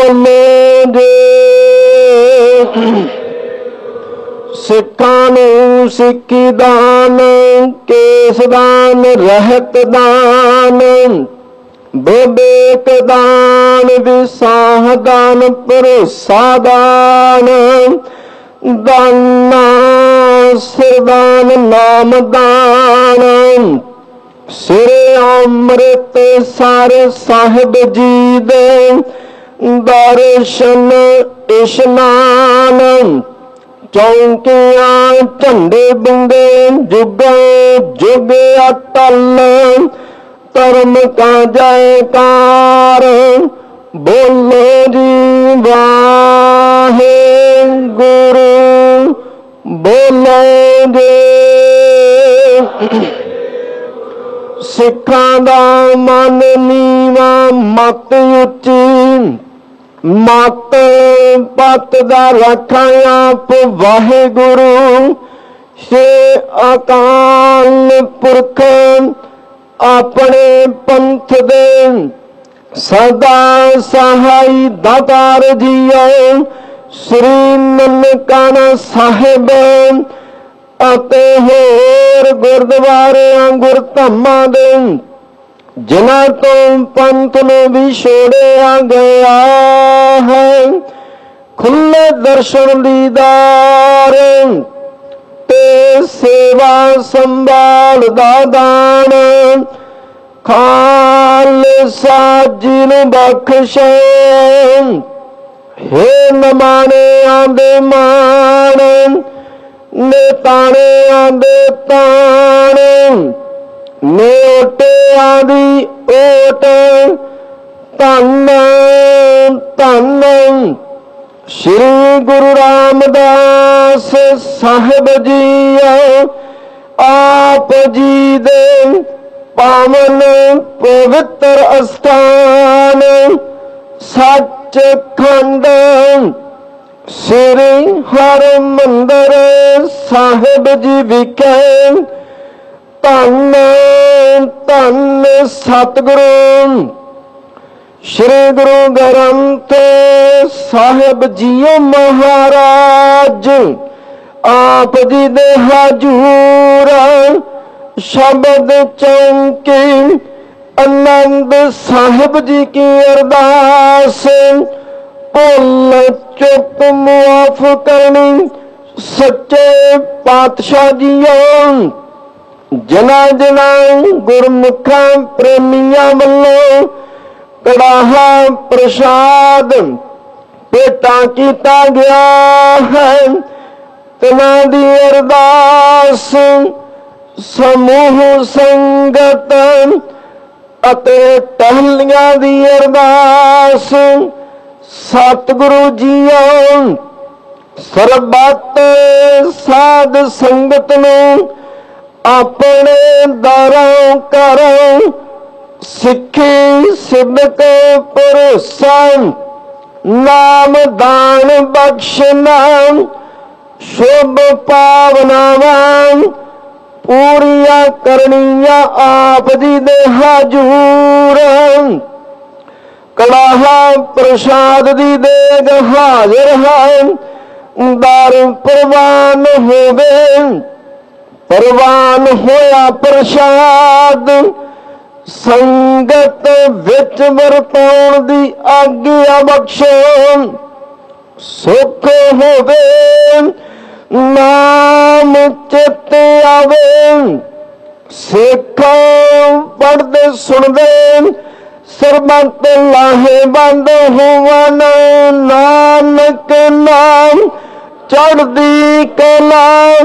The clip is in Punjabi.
ਬੋਲੋ ਜੇ। ਸਿੱਖਾਂ ਨੂੰ ਸਿੱਖੀ ਦਾਨ, ਕੇਸ ਦਾਨ, ਰਹਿਤ ਦਾਨ, ਵਿਵੇਕ ਦਾਨ, ਵਿਸਾਹ ਦਾਨ, ਭਰੋਸਾ ਦਾਨ, ਦਾਨਾ ਸਿਰਦਾਨ, ਨਾਮ ਦਾਨ, ਸਿਰੇ ਅੰਮ੍ਰਿਤ ਸਰ ਸਾਹਿਬ ਜੀ ਦੇ ਦਰਸ਼ਨ ਇਸ਼ਨਾਨ, ਚੌਂਕੀਆਂ ਝੰਡੇ ਬਿੰਗੇ ਜੁਗੋ ਜੁਗ ਅਟਲ, ਧਰਮ ਕਾ ਜੈਕਾਰ ਬੋਲੋ ਜੀ ਵਾਹਿਗੁਰੂ ਬੋਲੋ ਜੀ। ਸਿੱਖਾਂ ਦਾ ਮਨ ਨੀਵਾ ਮਤ ਉੱਚੀ, ਮਤ ਪਤ ਦਾ ਰੱਖਾਂ ਆਪ ਵਾਹਿਗੁਰੂ, ਸੇ ਅਕਾਲ ਪੁਰਖ ਆਪਣੇ ਪੰਥ ਦੇ ਸਦਾ ਸਹਾਈ ਦਾਤਾਰ ਜੀਓ। ਸ੍ਰੀ ਨਨਕਾਣਾ ਸਾਹਿਬ ਅਤੇ ਹੋਰ ਗੁਰਦੁਆਰਿਆਂ ਗੁਰਧਾਮਾਂ ਦੇ ਜਿਨ੍ਹਾਂ ਤੋਂ ਪੰਥ ਨੂੰ ਵਿਛੋੜਿਆ ਗਿਆ ਹੈ, ਖੁੱਲੇ ਦਰਸ਼ਨ ਦੀਦਾਰ ਤੇ ਸੇਵਾ ਸੰਭਾਲ ਦਾ ਦਾਨ ਖਾਲਸਾ ਜੀ ਨੂੰ ਬਖਸ਼ੇ। ਹੇ ਨਮਾਣਿਆਂ ਦੇ ਮਾਣ, ਨੇਤਾਣਿਆਂ ਦੇ ਤਾਣ, ਨੇਟਿਆਂ ਦੀ ਓਟ, ਧੰਨ ਧੰਨ ਸ਼੍ਰੀ ਗੁਰੂ ਰਾਮਦਾਸ ਸਾਹਿਬ ਜੀ। ਆਪ ਜੀ ਦੇ ਪਾਵਨ ਪਵਿੱਤਰ ਅਸਥਾਨ ਸੱਚਖੰਡ ਸ੍ਰੀ ਹਰਿਮੰਦਰ ਸਾਹਿਬ ਜੀ ਵਿਖੇ ਧੰਨ ਧੰਨ ਸਤਿਗੁਰੂ ਸ਼੍ਰੀ ਗੁਰੂ ਗ੍ਰੰਥ ਸਾਹਿਬ ਜੀਓ ਮਹਾਰਾਜ ਆਪ ਜੀ ਦੇ ਹਜੂਰ ਸ਼ਬਦ ਚੌਂਕੀ ਆਨੰਦ ਸਾਹਿਬ ਜੀ ਕੀ ਅਰਦਾਸ ਭੁੱਲ ਚੁੱਕ ਮੁਆਫ ਕਰਨੀ ਸੱਚੇ ਪਾਤਸ਼ਾਹ ਜੀਓ। ਜਿਨ੍ਹਾਂ ਜਿਨ੍ਹਾਂ ਗੁਰਮੁਖਾਂ ਪ੍ਰੇਮੀਆਂ ਵੱਲੋਂ ਕੜਾਹਾ ਪ੍ਰਸ਼ਾਦ ਭੇਟਾ ਕੀਤਾ ਗਿਆ ਹੈ, ਤਿਨਾਂ ਦੀ ਅਰਦਾਸ ਸਮੂਹ ਸੰਗਤ ਅਤੇ ਟਹਿਲੀਆਂ ਦੀ ਅਰਦਾਸ ਸਤਿਗੁਰੂ ਜੀਓ ਸਰਬੱਤ ਸਾਧ ਸੰਗਤ ਨੂੰ ਆਪਣੇ ਦਰੋਂ ਕਰੋ ਸਿੱਖੀ ਸਿਦਕ ਭਰੋਸਾ ਨਾਮ ਦਾਨ ਬਖਸ਼ਣਾ ਸ਼ੁਭ ਭਾਵਨਾਵਾਂ ਪੂਰੀਆਂ ਕਰਨੀਆਂ ਆਪ ਜੀ ਦੇ ਹਜੂਰ। ਕੜਾਹਾ ਪ੍ਰਸ਼ਾਦ ਦੀ ਦੇਗ ਹਾਜ਼ਰ ਹੈ, ਦਰ ਪ੍ਰਵਾਨ ਹੋਵੇ। ਪ੍ਰਵਾਨ ਹੋਇਆ ਪ੍ਰਸ਼ਾਦ ਸੰਗਤ ਵਿੱਚ ਵਰਤਾਉਣ ਦੀ ਆਗਿਆ ਬਖਸ਼ੋ। ਸੁਖ ਹੋਵੇ ਨਾਮ ਚਿਤ ਆਵੇ, ਸਿੱਖ ਪੜ੍ਹਦੇ ਸੁਣਦੇ ਸਰਬੱਤ ਲਾਹੇਵੰਦ ਹੋਵਨ। ਨਾਨਕ ਨਾਮ ਚੜ੍ਹਦੀ ਕਲਾ